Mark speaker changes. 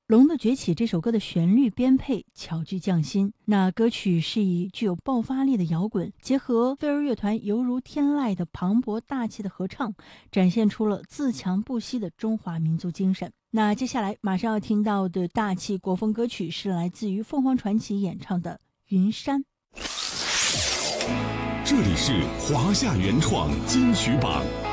Speaker 1: 龙的崛起》这首歌的旋律编配巧具匠心，那歌曲是以具有爆发力的摇滚，结合飞儿乐团犹如天籁的磅礴大气的合唱，展现出了自强不息的中华民族精神。那接下来马上要听到的大气国风歌曲是来自于凤凰传奇演唱的《云山》。
Speaker 2: 这里是华夏原创金曲榜。